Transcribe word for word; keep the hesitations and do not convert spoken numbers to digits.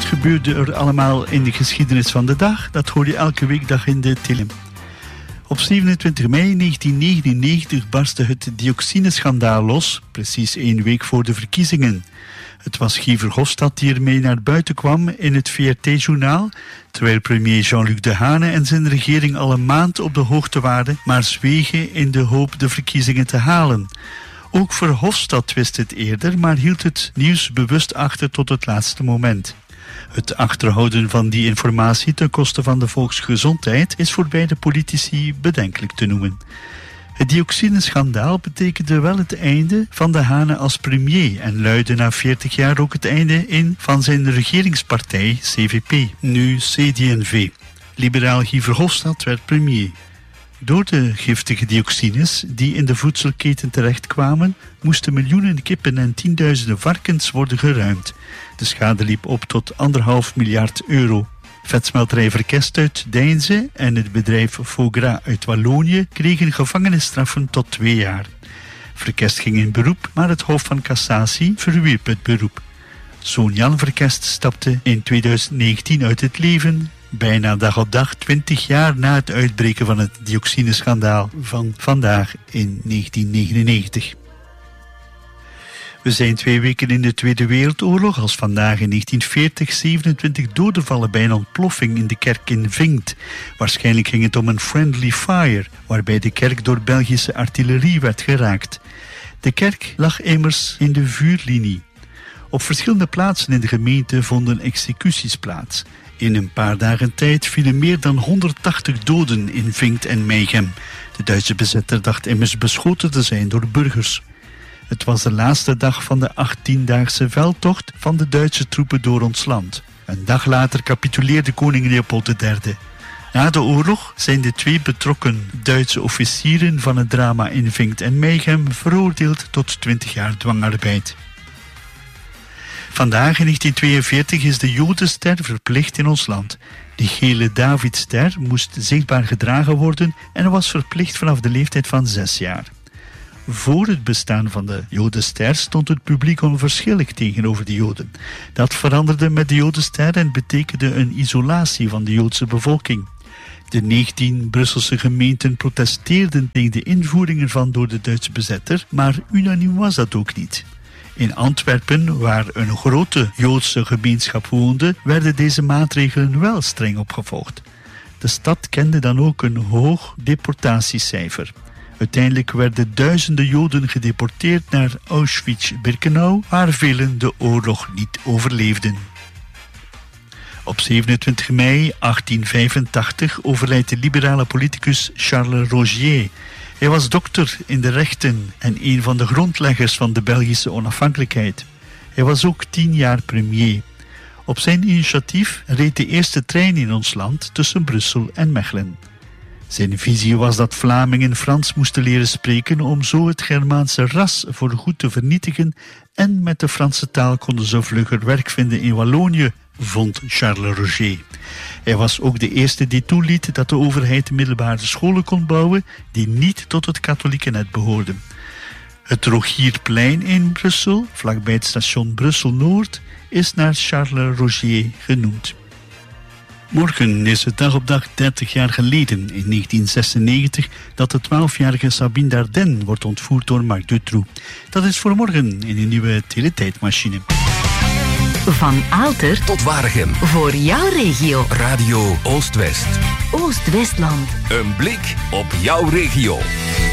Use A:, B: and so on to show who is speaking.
A: gebeurde er allemaal in de geschiedenis van de dag? Dat hoor je elke weekdag in de tele. Op zevenentwintig mei negentien negenennegentig barstte het dioxineschandaal los, precies één week voor de verkiezingen. Het was Guy Verhofstadt die ermee naar buiten kwam in het V R T-journaal, terwijl premier Jean-Luc Dehaene en zijn regering al een maand op de hoogte waren, maar zwegen in de hoop de verkiezingen te halen. Ook Verhofstadt wist het eerder, maar hield het nieuws bewust achter tot het laatste moment. Het achterhouden van die informatie ten koste van de volksgezondheid is voor beide politici bedenkelijk te noemen. Het dioxineschandaal betekende wel het einde van Dehaene als premier en luidde na veertig jaar ook het einde in van zijn regeringspartij C V P, nu C D en V. Liberaal Guy Verhofstadt werd premier. Door de giftige dioxines die in de voedselketen terechtkwamen, moesten miljoenen kippen en tienduizenden varkens worden geruimd. De schade liep op tot anderhalf miljard euro. Vetsmelterij Verkest uit Deinze en het bedrijf Fogra uit Wallonië kregen gevangenisstraffen tot twee jaar. Verkest ging in beroep, maar het Hof van Cassatie verwierp het beroep. Zoon Jan Verkest stapte in tweeduizend negentien uit het leven, bijna dag op dag twintig jaar na het uitbreken van het dioxineschandaal van vandaag in negentien negenennegentig. We zijn twee weken in de Tweede Wereldoorlog als vandaag in negentien veertig zevenentwintig doden vallen bij een ontploffing in de kerk in Vinkt. Waarschijnlijk ging het om een friendly fire, waarbij de kerk door Belgische artillerie werd geraakt. De kerk lag immers in de vuurlinie. Op verschillende plaatsen in de gemeente vonden executies plaats. In een paar dagen tijd vielen meer dan honderdtachtig doden in Vinkt en Meigem. De Duitse bezetter dacht immers beschoten te zijn door burgers. Het was de laatste dag van de achttiendaagse veldtocht van de Duitse troepen door ons land. Een dag later capituleerde koning Leopold de derde. Na de oorlog zijn de twee betrokken Duitse officieren van het drama in Vinkt en Meigem veroordeeld tot twintig jaar dwangarbeid. Vandaag in negentien tweeënveertig is de Jodenster verplicht in ons land. De gele Davidster moest zichtbaar gedragen worden en was verplicht vanaf de leeftijd van zes jaar. Voor het bestaan van de Jodenster stond het publiek onverschillig tegenover de Joden. Dat veranderde met de Jodenster en betekende een isolatie van de Joodse bevolking. De negentien Brusselse gemeenten protesteerden tegen de invoering ervan door de Duitse bezetter, maar unaniem was dat ook niet. In Antwerpen, waar een grote Joodse gemeenschap woonde, werden deze maatregelen wel streng opgevolgd. De stad kende dan ook een hoog deportatiecijfer. Uiteindelijk werden duizenden Joden gedeporteerd naar Auschwitz-Birkenau, waar velen de oorlog niet overleefden. Op zevenentwintig mei achttien vijfentachtig overlijdt de liberale politicus Charles Rogier. Hij was dokter in de rechten en een van de grondleggers van de Belgische onafhankelijkheid. Hij was ook tien jaar premier. Op zijn initiatief reed de eerste trein in ons land tussen Brussel en Mechelen. Zijn visie was dat Vlamingen Frans moesten leren spreken om zo het Germaanse ras voorgoed te vernietigen en met de Franse taal konden ze vlugger werk vinden in Wallonië, vond Charles Rogier. Hij was ook de eerste die toeliet dat de overheid middelbare scholen kon bouwen die niet tot het katholieke net behoorden. Het Rogierplein in Brussel, vlakbij het station Brussel-Noord, is naar Charles Rogier genoemd. Morgen is het dag op dag dertig jaar geleden, in negentien zesennegentig, dat de twaalfjarige Sabine Dardenne wordt ontvoerd door Marc Dutroux. Dat is voor morgen in een nieuwe teletijdmachine.
B: Van Aalter
C: tot Waregem.
B: Voor jouw regio.
C: Radio Oost-West.
B: Oost-Westland.
C: Een blik op jouw regio.